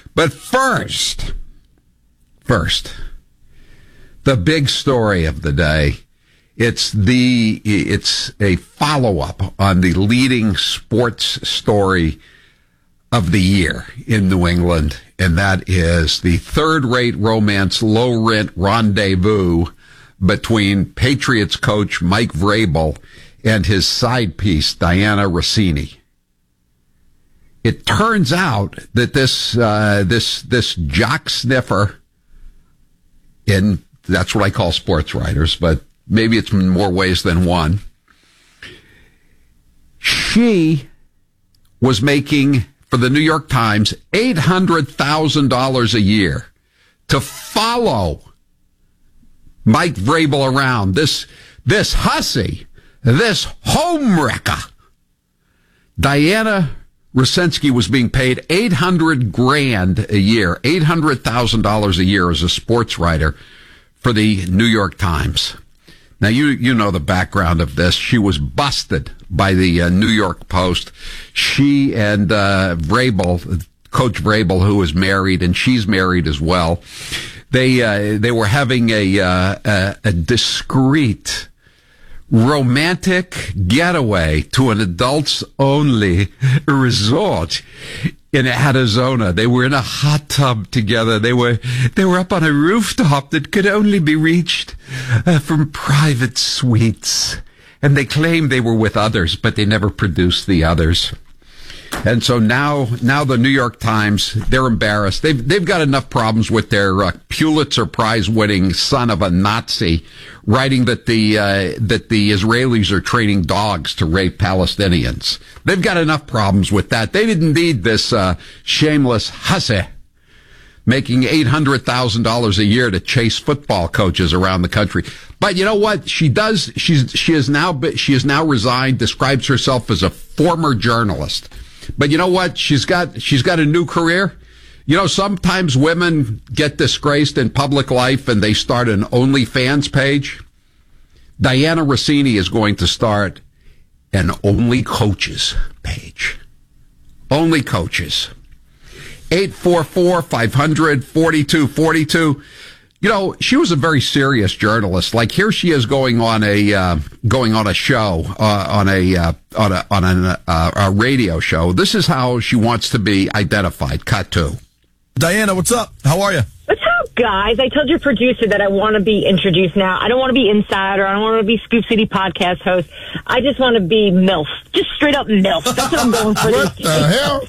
But first, the big story of the day. It's a follow-up on the leading sports story of the year in New England, and that is the third-rate romance, low-rent rendezvous between Patriots coach Mike Vrabel and his side piece, Diana Rossini. It turns out that this jock sniffer, and that's what I call sports writers, but maybe it's in more ways than one. She was making, for the New York Times, $800,000 a year to follow Mike Vrabel around. This hussy, this homewrecker. Diana Rossini was being paid $800,000 a year, $800,000 a year as a sports writer for the New York Times. Now, you know the background of this. She was busted by the New York Post. She and Vrabel, Coach Vrabel, who is married, and she's married as well, they were having a discreet, romantic getaway to an adults-only resort in Arizona. They were in a hot tub together. They were up on a rooftop that could only be reached from private suites. And they claimed they were with others, but they never produced the others. And so now the New York Times, they're embarrassed. They've got enough problems with their Pulitzer Prize winning son of a Nazi writing that the Israelis are training dogs to rape Palestinians. They've got enough problems with that. They didn't need this shameless hussy making $800,000 a year to chase football coaches around the country. But you know what? She has now resigned, describes herself as a former journalist. But you know what? She's got a new career. You know, sometimes women get disgraced in public life and they start an OnlyFans page. Diana Rossini is going to start an Only Coaches page. Only Coaches. 844-500-4242. You know, she was a very serious journalist. Like, here she is going on a show, on a radio show. This is how she wants to be identified. Cut to. Diana, what's up? How are you? What's up, guys? I told your producer that I want to be introduced now. I don't want to be insider. I don't want to be Scoop City podcast host. I just want to be MILF. Just straight up MILF. That's what I'm going for. What the hell?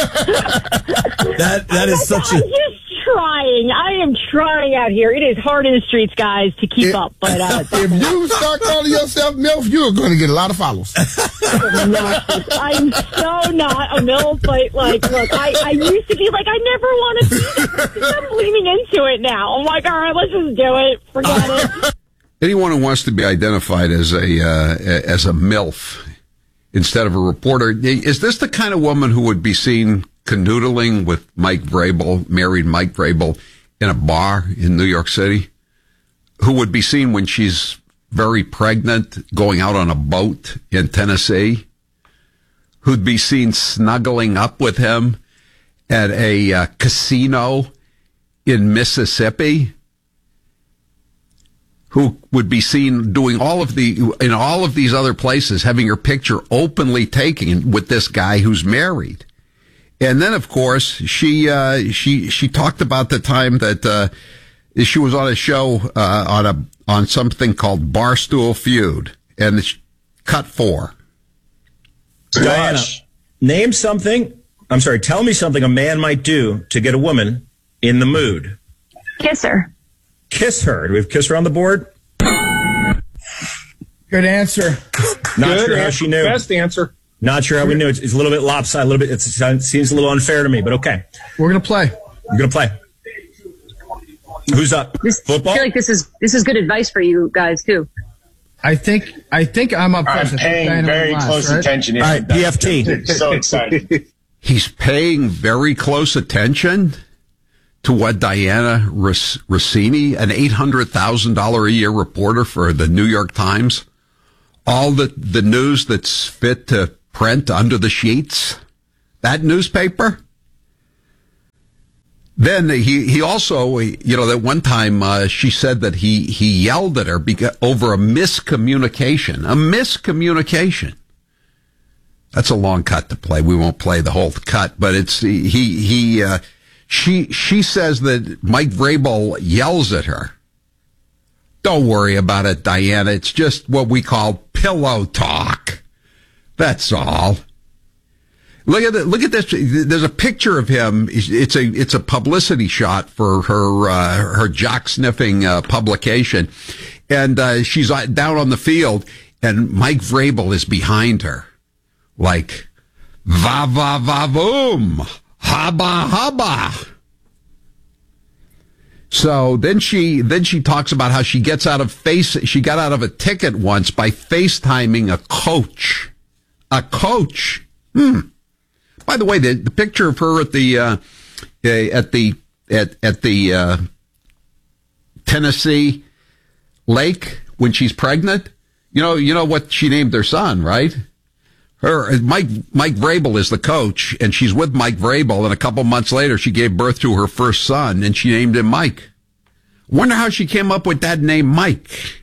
that is such I'm just trying. I am trying out here. It is hard in the streets, guys, to keep up. But if you start calling yourself MILF, you're going to get a lot of followers. I'm so not a MILF, but like, look, I used to be like, I never want to be this. I'm leaning into it now. I'm like, all right, let's just do it. Forget it. Anyone who wants to be identified as a MILF instead of a reporter, is this the kind of woman who would be seen canoodling with Mike Vrabel, married Mike Vrabel, in a bar in New York City? Who would be seen when she's very pregnant going out on a boat in Tennessee? Who'd be seen snuggling up with him at a casino in Mississippi? Who would be seen doing in all of these other places, having her picture openly taken with this guy who's married? And then, of course, she talked about the time that she was on a show on something called Barstool Feud, and it's cut 4. Diana, tell me something a man might do to get a woman in the mood. Kiss her. Kiss her. Do we have kiss her on the board? Good answer. Not sure how she knew. Best answer. Not sure how we knew. It's a little bit lopsided. It seems a little unfair to me, but okay. We're going to play. You're going to play. Who's up? Football? I feel like this is good advice for you guys too. I think I'm up first. I'm paying very close attention. All right, PFT. So excited. He's paying very close attention to what Diana Rossini, an $800,000 a year reporter for the New York Times, all the news that's fit to print under the sheets, that newspaper. Then he also, that one time she said that he yelled at her over a miscommunication. A miscommunication. That's a long cut to play. We won't play the whole cut, but it's she says that Mike Vrabel yells at her. Don't worry about it, Diana. It's just what we call pillow talk. That's all. Look at this. There's a picture of him. It's a publicity shot for her jock sniffing publication, and she's down on the field, and Mike Vrabel is behind her, like va va va boom, haba haba. So then she talks about how she got out of a ticket once by FaceTiming a coach. A coach. By the way, the picture of her at the Tennessee lake when she's pregnant, you know what she named her son, right? Mike Vrabel is the coach, and she's with Mike Vrabel, and a couple months later she gave birth to her first son, and she named him Mike. Wonder how she came up with that name, Mike.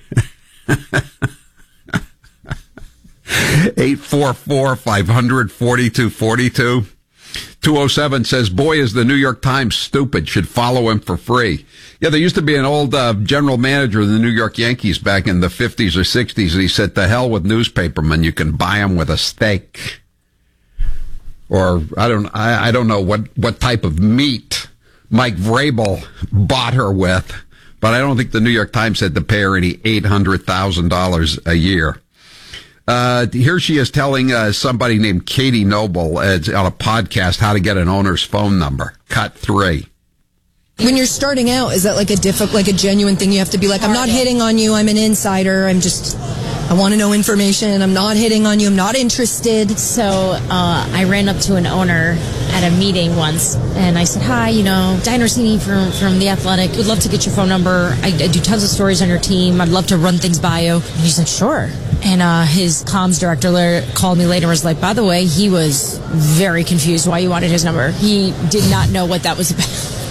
844-500-4242. 207 says, boy, is the New York Times stupid. Should follow him for free. Yeah, there used to be an old general manager of the New York Yankees back in the 50s or 60s. And he said, to hell with newspapermen. You can buy them with a steak. Or I don't know what type of meat Mike Vrabel bought her with. But I don't think the New York Times had to pay her any $800,000 a year. Here she is telling somebody named Katie Noble on a podcast how to get an owner's phone number. Cut 3. When you're starting out, is that like a genuine thing? You have to be like, I'm not hitting on you. I'm an insider. I want to know information. I'm not hitting on you. I'm not interested. So I ran up to an owner at a meeting once, and I said, hi, Diana Rossini from The Athletic. Would love to get your phone number. I do tons of stories on your team. I'd love to run things by you. And he's like, sure. And his comms director called me later and was like, by the way, he was very confused why you wanted his number. He did not know what that was about.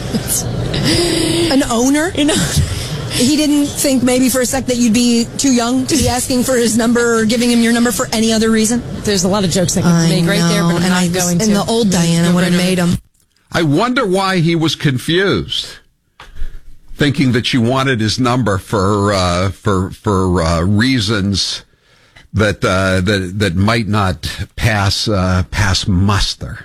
An owner? He didn't think maybe for a sec that you'd be too young to be asking for his number or giving him your number for any other reason? There's a lot of jokes I could make right there, but I'm not going to. And the old Diana would have made him. I wonder why he was confused, thinking that she wanted his number for reasons that might not pass muster.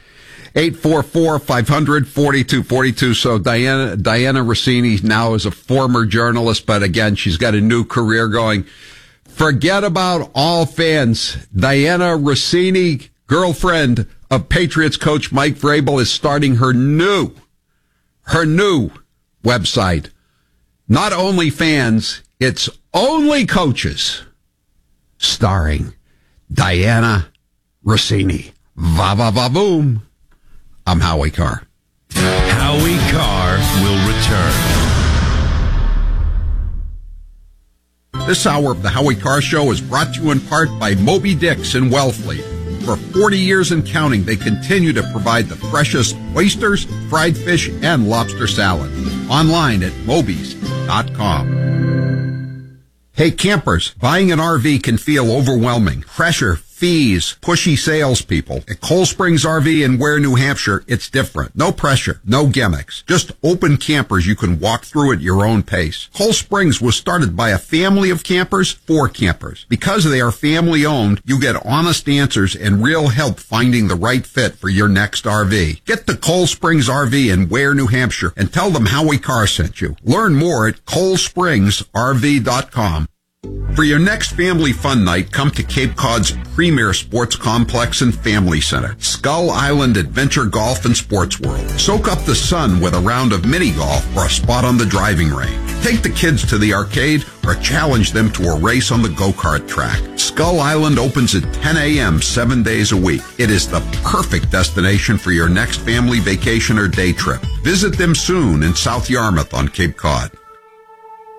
844-500-4242. So Diana Rossini now is a former journalist, but again, she's got a new career going. Forget about all fans. Diana Rossini, girlfriend of Patriots coach Mike Vrabel, is starting her new website. Not only fans, it's only coaches. Starring Diana Rossini. Va va va boom. I'm Howie Carr. Howie Carr will return. This hour of the Howie Carr Show is brought to you in part by Moby Dick's in Wellfleet. For 40 years and counting, they continue to provide the freshest oysters, fried fish, and lobster salad. Online at mobies.com. Hey campers, buying an RV can feel overwhelming. Pressure, fees, pushy salespeople. At Cold Springs RV in Ware, New Hampshire, it's different. No pressure, no gimmicks. Just open campers you can walk through at your own pace. Cold Springs was started by a family of campers for campers. Because they are family owned, you get honest answers and real help finding the right fit for your next RV. Get to Cold Springs RV in Ware, New Hampshire and tell them Howie Carr sent you. Learn more at coldspringsrv.com. For your next family fun night, come to Cape Cod's premier sports complex and family center, Skull Island Adventure Golf and Sports World. Soak up the sun with a round of mini golf or a spot on the driving range. Take the kids to the arcade or challenge them to a race on the go-kart track. Skull Island opens at 10 a.m. 7 days a week. It is the perfect destination for your next family vacation or day trip. Visit them soon in South Yarmouth on Cape Cod.